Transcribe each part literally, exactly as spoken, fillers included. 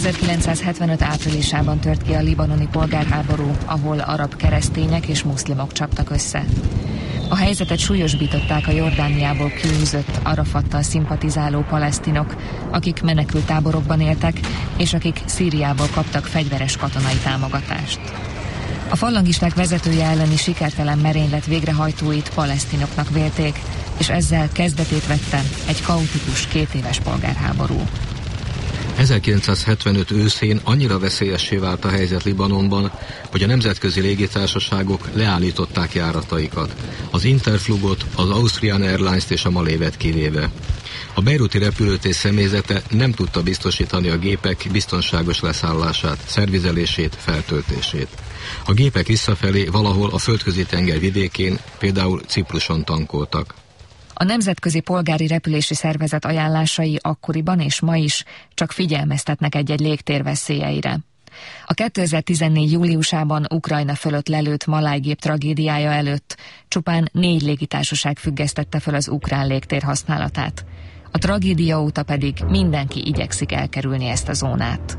ezerkilencszázhetvenöt áprilisában tört ki a libanoni polgárháború, ahol arab keresztények és muszlimok csaptak össze. A helyzetet súlyosbították a Jordániából kiűzött, Arafattal szimpatizáló palesztinok, akik menekülttáborokban éltek, és akik Szíriából kaptak fegyveres katonai támogatást. A fallangisták vezetője elleni sikertelen merénylet végrehajtóit palesztinoknak vélték, és ezzel kezdetét vette egy kaotikus kétéves polgárháború. ezerkilencszázhetvenöt őszén annyira veszélyessé vált a helyzet Libanonban, hogy a nemzetközi légitársaságok leállították járataikat. Az Interflugot, az Austrian Airlines-t és a Malévet kivéve. A bejruti repülőtér személyzete nem tudta biztosítani a gépek biztonságos leszállását, szervizelését, feltöltését. A gépek visszafelé valahol a földközi tenger vidékén, például Cipruson tankoltak. A Nemzetközi Polgári Repülési Szervezet ajánlásai akkoriban és ma is csak figyelmeztetnek egy-egy légtér veszélyeire. A kétezer-tizennégy júliusában Ukrajna fölött lelőtt malájgép tragédiája előtt csupán négy légitársaság függesztette fel az ukrán légtér használatát. A tragédia óta pedig mindenki igyekszik elkerülni ezt a zónát.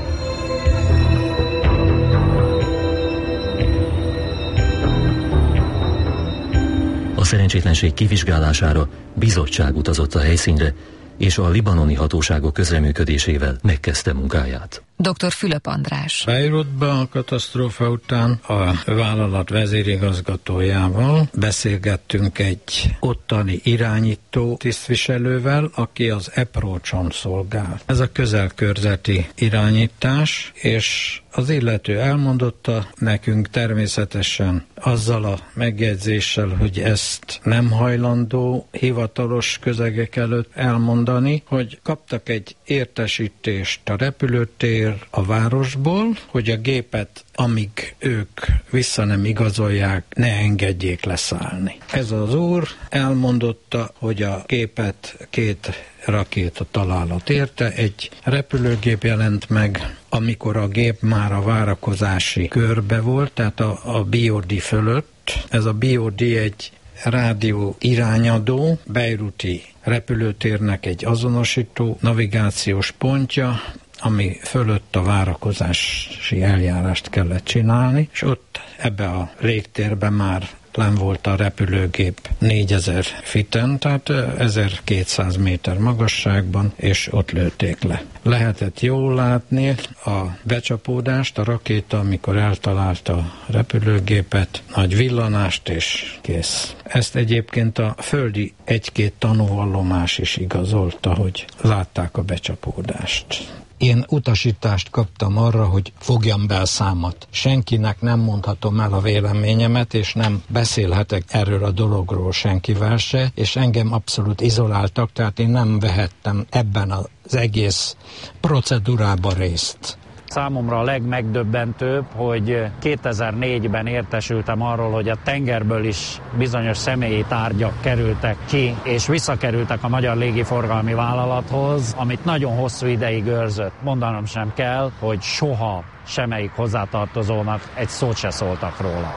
A szerencsétlenség kivizsgálására bizottság utazott a helyszínre, és a libanoni hatóságok közreműködésével megkezdte munkáját. doktor Fülöp András. Beirutban a katasztrófa után a vállalat vezérigazgatójával beszélgettünk egy ottani irányító tisztviselővel, aki az approach-on szolgál. Ez a közelkörzeti irányítás, és az illető elmondotta nekünk természetesen azzal a megjegyzéssel, hogy ezt nem hajlandó hivatalos közegek előtt elmondani, hogy kaptak egy értesítést a repülőtér a városból, hogy a gépet, amíg ők vissza nem igazolják, ne engedjék leszállni. Ez az úr elmondotta, hogy a gépet két rakéta találat érte, egy repülőgép jelent meg, amikor a gép már a várakozási körbe volt, tehát a, a bé o dé fölött. Ez a bé o dé egy rádió irányadó, beiruti repülőtérnek egy azonosító navigációs pontja, ami fölött a várakozási eljárást kellett csinálni, és ott ebbe a légtérbe már lenn volt a repülőgép négyezer fiten, tehát ezerkétszáz méter magasságban, és ott lőtték le. Lehetett jól látni a becsapódást, a rakéta, amikor eltalálta a repülőgépet, nagy villanást, és kész. Ezt egyébként a földi egy-két tanúvallomás is igazolta, hogy látták a becsapódást. Én utasítást kaptam arra, hogy fogjam be a számot. Senkinek nem mondhatom el a véleményemet, és nem beszélhetek erről a dologról senkivel se, és engem abszolút izoláltak, tehát én nem vehettem ebben az egész procedúrában részt. Számomra a legmegdöbbentőbb, hogy kétezer-négyben értesültem arról, hogy a tengerből is bizonyos személyi tárgyak kerültek ki, és visszakerültek a Magyar Légiforgalmi Vállalathoz, amit nagyon hosszú ideig őrzött. Mondanom sem kell, hogy soha semmelyik hozzátartozónak egy szót se szóltak róla.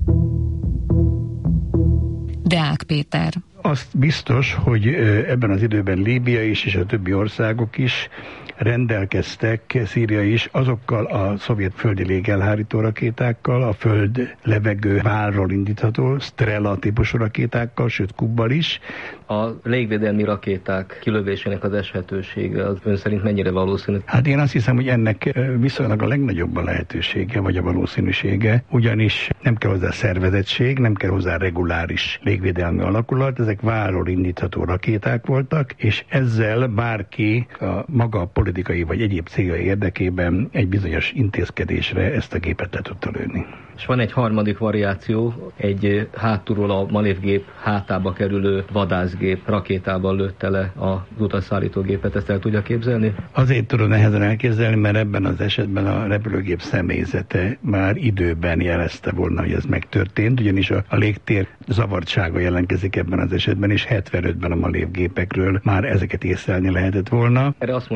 Deák Péter. Azt biztos, hogy ebben az időben Líbia is, és a többi országok is rendelkeztek, Szíria is, azokkal a szovjet földi légelhárító rakétákkal, a föld levegő válról indítható Strela típusú rakétákkal, sőt Kubbal is. A légvédelmi rakéták kilövésének az eshetősége az ön szerint mennyire valószínű? Hát én azt hiszem, hogy ennek viszonylag a legnagyobb a lehetősége, vagy a valószínűsége, ugyanis nem kell hozzá szervezettség, nem kell hozzá reguláris légvédelmi alakulat, ezek válról indítható rakéták voltak, és ezzel bárki a maga politikai vagy egyéb célja érdekében egy bizonyos intézkedésre ezt a gépet le tudta lőni. És van egy harmadik variáció, egy hátulról a malévgép hátába kerülő vadászgép rakétával lőtte le az utasszállítógépet, ezt el tudja képzelni? Azért tudom nehezen elképzelni, mert ebben az esetben a repülőgép személyzete már időben jelezte volna, hogy ez megtörtént, ugyanis a, a légtér zavartsága jelentkezik ebben az esetben, és hetvenötben a malévgépekről már ezeket észlelni lehetett volna. Erre azt mondják,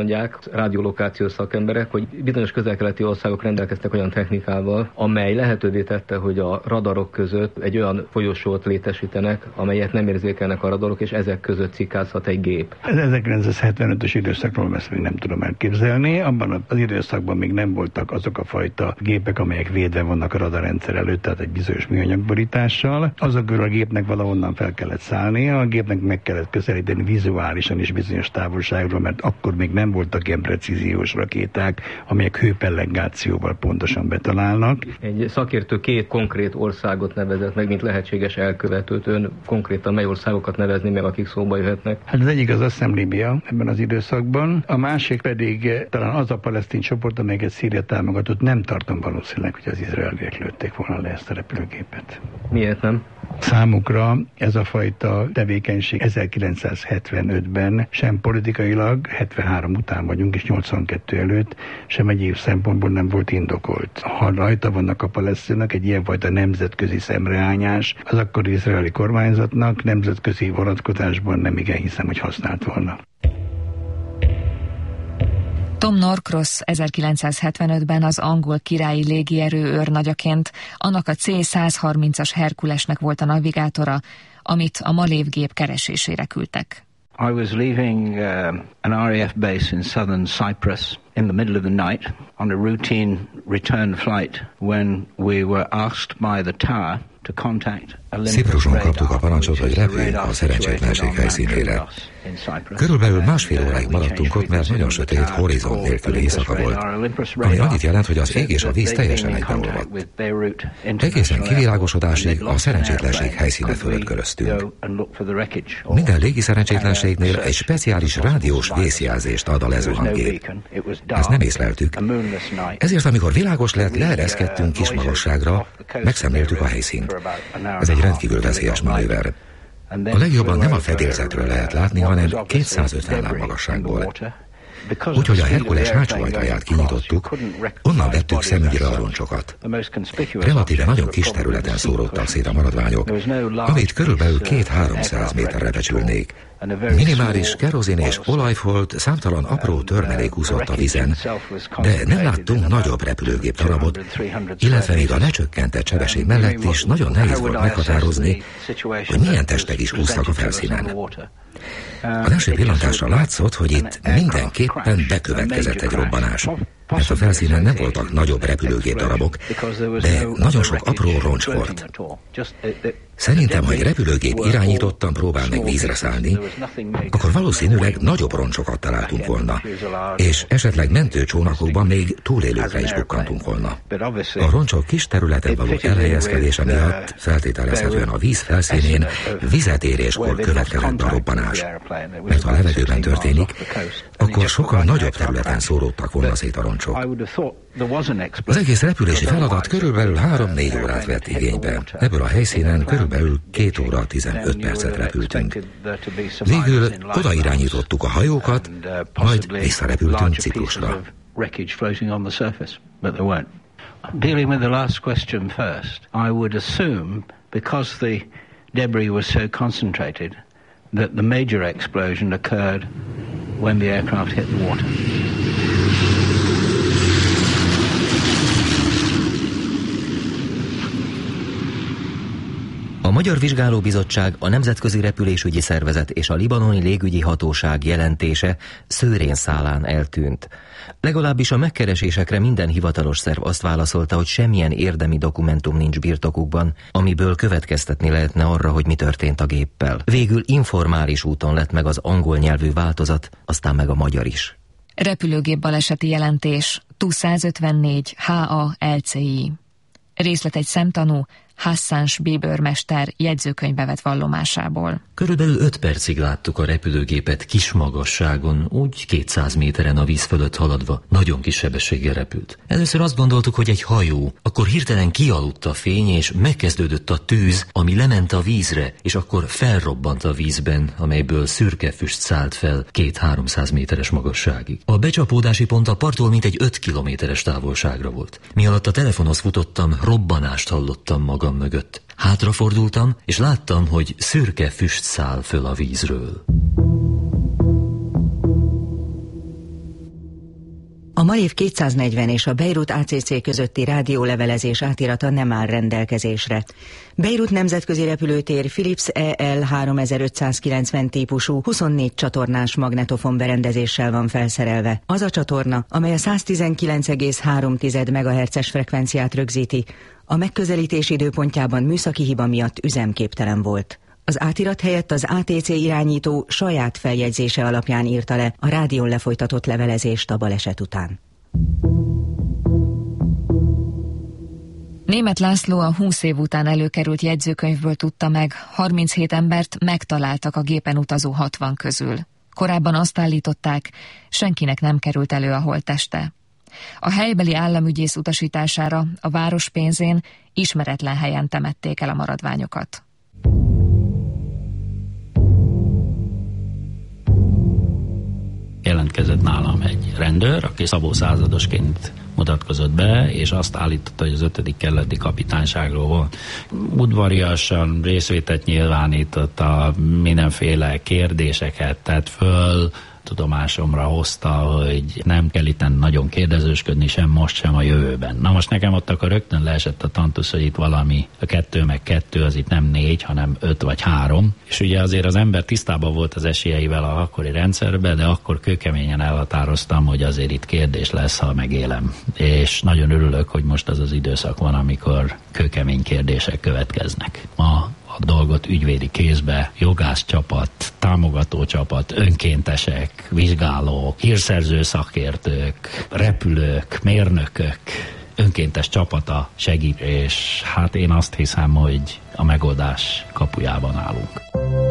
rádiolokációs szakemberek, hogy bizonyos közel-keleti országok rendelkeztek olyan technikával, amely lehetővé tette, hogy a radarok között egy olyan folyosót létesítenek, amelyet nem érzékelnek a radarok, és ezek között cikázhat egy gép. Ez ezerkilencszázhetvenötös időszakról ezt még nem tudom elképzelni. Abban az időszakban még nem voltak azok a fajta gépek, amelyek védve vannak a radarrendszer előtt, tehát egy bizonyos műanyagborítással. Azokról a gépnek valahonnan fel kellett szállnia, a gépnek meg kellett közelíteni vizuálisan is bizonyos távolságról, mert akkor még nem voltak ilyen precíziós rakéták, amelyek hőpellengációval pontosan betalálnak. Egy szakértő két konkrét országot nevezett meg, mint lehetséges elkövetőt. Ön konkrétan mely országokat nevezni meg, akik szóba jöhetnek? Hát az egyik az azt hiszem Líbia ebben az időszakban, a másik pedig talán az a palesztin csoport, amelyeket Szíria támogatott. Nem tartom valószínűleg, hogy az izraeliek lőtték volna le ezt a repülőgépet. Miért nem? Számukra ez a fajta tevékenység ezerkilencszázhetvenötben sem politikailag, hetvenhárom után vagyunk és nyolcvankettő előtt, sem egyéb szempontból nem volt indokolt. Ha rajta vannak a palesztinok, egy ilyenfajta nemzetközi szemrehányás az akkori izraeli kormányzatnak nemzetközi vonatkozásban nem igen hiszem, hogy használt volna. Tom Norcross ezerkilencszázhetvenötben az angol királyi légierő őrnagyaként annak a C száz harmincas Herkulesnek volt a navigátora, amit a Malév gép keresésére küldtek. I was leaving uh, an R A F base in southern Cyprus in the middle of the night on a routine return flight when we were asked by the tower to contact Cipruson kaptuk a parancsot, hogy repüljünk a szerencsétlenség helyszínére. Körülbelül másfél óráig maradtunk ott, mert nagyon sötét, horizont nélküli éjszaka volt, ami annyit jelent, hogy az ég és a víz teljesen egybeolvadt. Egészen kivilágosodásig a szerencsétlenség helyszíne fölött köröztünk. Minden légi szerencsétlenségnél egy speciális rádiós vészjelzést ad a lezuhanygép. Ezt nem észleltük. Ezért, amikor világos lett, leereszkedtünk kis magasságra, megszemléltük a helyszínt. Ez egy rendkívül veszélyes manőver. A legjobban nem a fedélzetről lehet látni, hanem kétszázötven láb magasságból. Úgyhogy a Herkules hátsó ajtaját kinyitottuk, onnan vettük szemügyre a roncsokat. Relatíve nagyon kis területen szóródtak szét a maradványok, amit körülbelül két-háromszáz méterre becsülnék. Minimális kerozin és olajfolt, számtalan apró törmelék úszott a vízen, de nem láttunk nagyobb repülőgép darabot, illetve még a lecsökkentett sebesség mellett is nagyon nehéz volt meghatározni, hogy milyen testek is úsztak a felszínen. Az első pillantásra látszott, hogy itt mindenképpen bekövetkezett egy robbanás, mert a felszínen nem voltak nagyobb repülőgép darabok, de nagyon sok apró roncs volt. Szerintem, ha egy repülőgép irányítottan próbál meg vízre szállni, akkor valószínűleg nagyobb roncsokat találtunk volna, és esetleg mentőcsónakokban még túlélőkre is bukkantunk volna. A roncsok kis területen való elhelyezkedése miatt feltételezhetően a víz felszínén vizetéréskor következett a robbanás, mert ha a levegőben történik, akkor sokkal nagyobb területen szóródtak volna szét a roncsok. Az egész repülési feladat körülbelül három-négy órát vett igénybe. Ebből a helyszínen körülbelül két óra tizenöt percet repültünk. Végül odairányítottuk a hajókat, majd visszarepültünk Ciprusra. Dealing with the last question first, I would assume, because the debris was so concentrated, that the major explosion occurred when the aircraft hit the water. A Magyar Vizsgálóbizottság, a Nemzetközi Repülésügyi Szervezet és a Libanoni Légügyi Hatóság jelentése Szőrén szálán eltűnt. Legalábbis a megkeresésekre minden hivatalos szerv azt válaszolta, hogy semmilyen érdemi dokumentum nincs birtokukban, amiből következtetni lehetne arra, hogy mi történt a géppel. Végül informális úton lett meg az angol nyelvű változat, aztán meg a magyar is. Repülőgép baleseti jelentés T U százötvennégy H A L C I. Részlet egy szemtanú, Hassans bíbőrmester jegyzőkönyvbe vett vallomásából. Körülbelül öt percig láttuk a repülőgépet kis magasságon, úgy kétszáz méteren a víz fölött haladva, nagyon kis sebességgel repült. Először azt gondoltuk, hogy egy hajó, akkor hirtelen kialudt a fény, és megkezdődött a tűz, ami lement a vízre, és akkor felrobbant a vízben, amelyből szürke füst szállt fel két-háromszáz méteres magasságig. A becsapódási pont a parttól mintegy öt kilométeres távolságra volt. Mi alatt a telefonhoz futottam, robbanást hallottam magam mögött. Hátrafordultam, és láttam, hogy szürke füst száll föl a vízről. A Malév kétszáznegyven és a Beirut á cé cé közötti rádiólevelezés átirata nem áll rendelkezésre. Beirut nemzetközi repülőtér Philips E L háromezer-ötszázkilencven típusú huszonnégy csatornás magnetofon berendezéssel van felszerelve. Az a csatorna, amely a száztizenkilenc egész három megahertzes frekvenciát rögzíti, a megközelítés időpontjában műszaki hiba miatt üzemképtelen volt. Az átirat helyett az á té cé irányító saját feljegyzése alapján írta le a rádión lefolytatott levelezést a baleset után. Németh László a húsz év után előkerült jegyzőkönyvből tudta meg, harminchét embert megtaláltak a gépen utazó hatvan közül. Korábban azt állították, senkinek nem került elő a holtteste. A helybeli államügyész utasítására a város pénzén ismeretlen helyen temették el a maradványokat. Jelentkezett nálam egy rendőr, aki Szabó századosként mutatkozott be, és azt állította, hogy az ötödik kerületi kapitányságról volt. Udvariasan részvételt nyilvánított, a mindenféle kérdéseket tett föl, tudomásomra hozta, hogy nem kell itt nagyon kérdezősködni, sem most, sem a jövőben. Na most nekem ott akkor rögtön leesett a tantusz, hogy itt valami, a kettő meg kettő, az itt nem négy, hanem öt vagy három. És ugye azért az ember tisztában volt az esélyeivel a akkori rendszerben, de akkor kőkeményen elhatároztam, hogy azért itt kérdés lesz, ha megélem. És nagyon örülök, hogy most az az időszak van, amikor kőkemény kérdések következnek. Ma a dolgot ügyvédi kézbe, jogászcsapat, támogatócsapat, önkéntesek, vizsgálók, hírszerző szakértők, repülők, mérnökök, önkéntes csapata segít, és hát én azt hiszem, hogy a megoldás kapujában állunk.